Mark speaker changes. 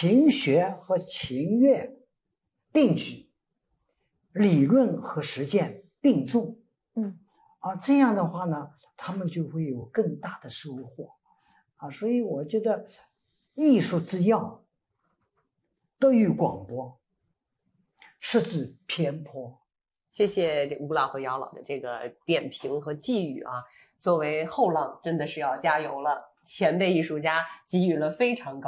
Speaker 1: 情学和情乐并举，理论和实践并重。这样的话呢，他们就会有更大的收获所以我觉得艺术之要德育广博，实质偏颇。
Speaker 2: 谢谢吴老和姚老的这个点评和寄语啊！作为后浪，真的是要加油了。前辈艺术家给予了非常高